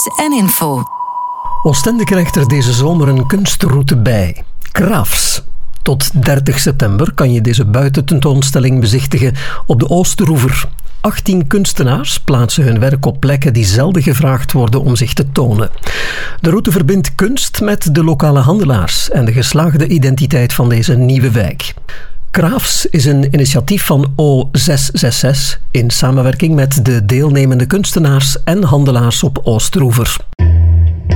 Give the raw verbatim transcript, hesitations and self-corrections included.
en info. Oostende krijgt er deze zomer een kunstroute bij. Crafts. Tot dertig september kan je deze buitententoonstelling bezichtigen op de Oostroever. achttien kunstenaars plaatsen hun werk op plekken die zelden gevraagd worden om zich te tonen. De route verbindt kunst met de lokale handelaars en de geslaagde identiteit van deze nieuwe wijk. Crafts is een initiatief van O zes zes zes in samenwerking met de deelnemende kunstenaars en handelaars op Oostroever.